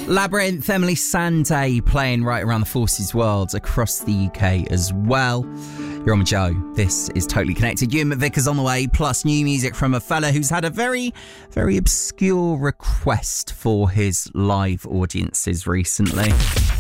Labyrinth, Emily Sandé playing right around the Forces world across the UK as well. You're on with Joe. This is Totally Connected. Ewan McVicker's on the way, plus new music from a fella who's had a very, very obscure request for his live audiences recently.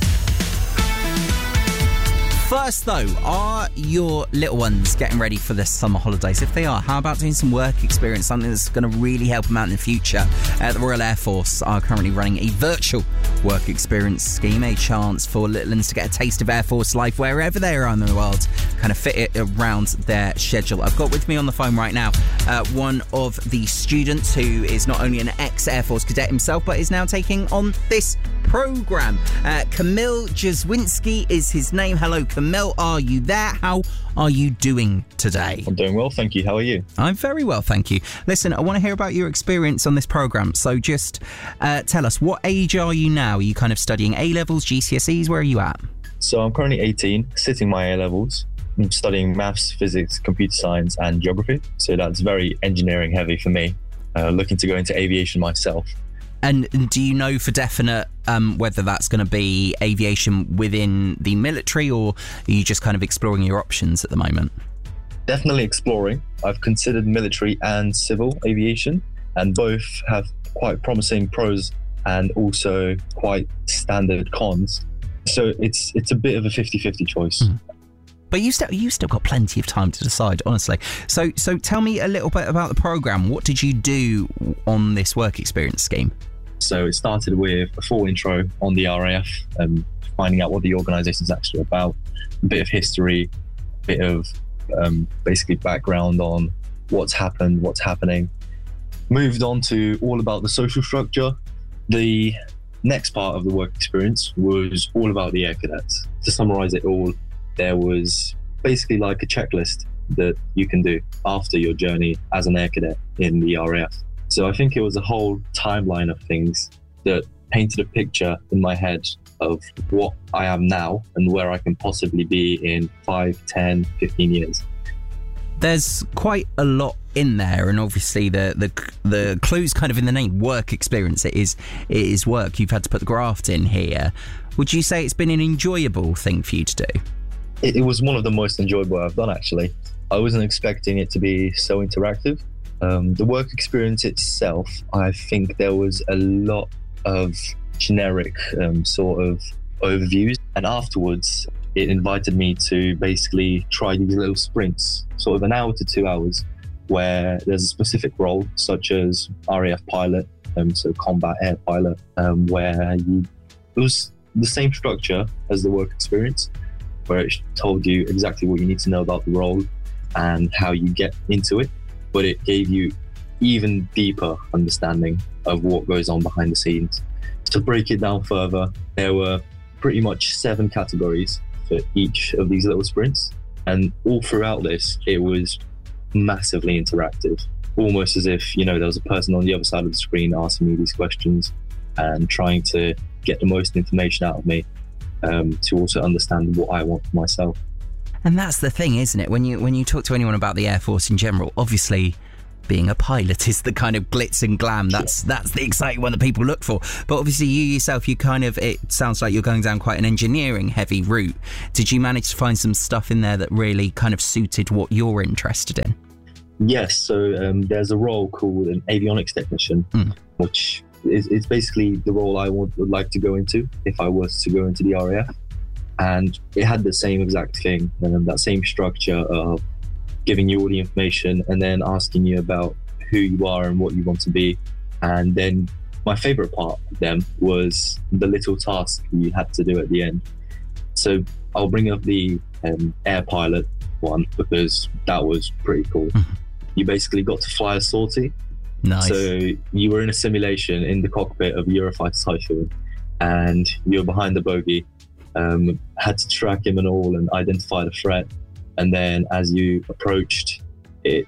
First, though, are your little ones getting ready for the summer holidays? If they are, how about doing some work experience, something that's going to really help them out in the future? The Royal Air Force are currently running a virtual work experience scheme, a chance for little ones to get a taste of Air Force life wherever they are in the world, kind of fit it around their schedule. I've got with me on the phone right now one of the students who is not only an ex-Air Force cadet himself, but is now taking on this programme. Kamil Jaswinski is his name. Hello, Kamil, are you there? How are you doing today? I'm doing well, thank you. How are you? I'm very well, thank you. Listen, I want to hear about your experience on this programme. So just tell us, what age are you now? Are you kind of studying A-levels, GCSEs? Where are you at? So I'm currently 18, sitting my A-levels. I'm studying maths, physics, computer science and geography. So that's very engineering heavy for me. Looking to go into aviation myself. And do you know for definite whether that's going to be aviation within the military, or are you just kind of exploring your options at the moment? Definitely exploring. I've considered military and civil aviation, and both have quite promising pros and also quite standard cons. So it's a bit of a 50-50 choice. Mm. But you still got plenty of time to decide, honestly. So tell me a little bit about the programme. What did you do on this work experience scheme? So it started with a full intro on the RAF, finding out what the organisation is actually about, a bit of history, a bit of basically background on what's happened, what's happening. Moved on to all about the social structure. The next part of the work experience was all about the air cadets. To summarise it all, there was basically like a checklist that you can do after your journey as an air cadet in the RAF. So I think it was a whole timeline of things that painted a picture in my head of what I am now and where I can possibly be in 5, 10, 15 years. There's quite a lot in there, and obviously the clue's kind of in the name, work experience. It is work. You've had to put the graft in here. Would you say it's been an enjoyable thing for you to do? It was one of the most enjoyable I've done, actually. I wasn't expecting it to be so interactive. The work experience itself, I think there was a lot of generic sort of overviews. And afterwards, it invited me to basically try these little sprints, sort of an hour to 2 hours, where there's a specific role, such as RAF pilot, so combat air pilot, where it was the same structure as the work experience, where it told you exactly what you need to know about the role and how you get into it. But it gave you even deeper understanding of what goes on behind the scenes. To break it down further, there were pretty much 7 categories for each of these little sprints. And all throughout this, it was massively interactive, almost as if, there was a person on the other side of the screen asking me these questions and trying to get the most information out of me, to also understand what I want for myself. And that's the thing, isn't it? When you talk to anyone about the Air Force in general, obviously being a pilot is the kind of glitz and glam. That's the exciting one that people look for. But obviously you yourself, it sounds like you're going down quite an engineering heavy route. Did you manage to find some stuff in there that really kind of suited what you're interested in? Yes. So there's a role called an avionics technician, which is basically the role I would like to go into if I was to go into the RAF. And it had the same exact thing, that same structure of giving you all the information and then asking you about who you are and what you want to be. And then my favourite part of them was the little task you had to do at the end. So I'll bring up the air pilot one because that was pretty cool. You basically got to fly a sortie. Nice. So you were in a simulation in the cockpit of a Eurofighter Typhoon and you were behind the bogey. Had to track him and all and identify the threat, and then as you approached it,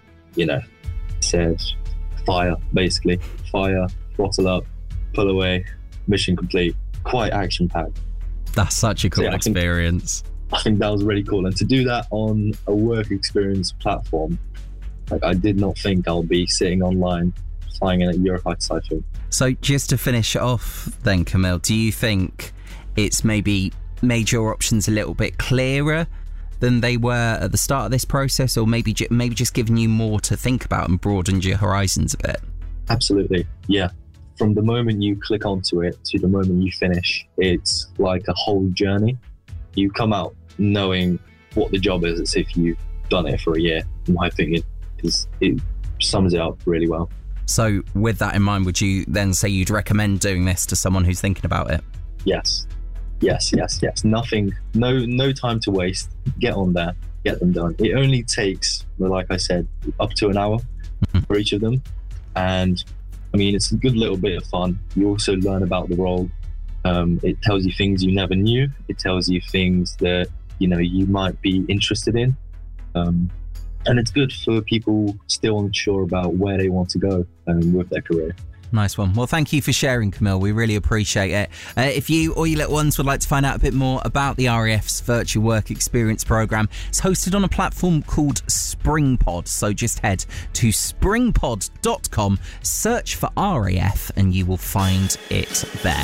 said fire, basically fire, throttle up, pull away, mission complete. Quite action packed. That's such a cool experience. I think that was really cool, and to do that on a work experience platform, I did not think I'll be sitting online flying in a Eurofighter Typhoon. So just to finish off then, Camille, do you think it's maybe made your options a little bit clearer than they were at the start of this process, or maybe just giving you more to think about and broadened your horizons a bit? Absolutely, yeah. From the moment you click onto it to the moment you finish, it's like a whole journey. You come out knowing what the job is as if you've done it for a year, in my opinion. It sums it up really well. So with that in mind, would you then say you'd recommend doing this to someone who's thinking about it? Yes. Nothing, no time to waste. Get on there, get them done. It only takes, like I said, up to an hour for each of them. And I mean, it's a good little bit of fun. You also learn about the role. It tells you things you never knew. It tells you things that, you might be interested in. And it's good for people still unsure about where they want to go with their career. Nice one. Well, thank you for sharing, Camille. We really appreciate it. If you or your little ones would like to find out a bit more about the RAF's Virtual Work Experience programme, it's hosted on a platform called SpringPod. So just head to springpod.com, search for RAF, and you will find it there.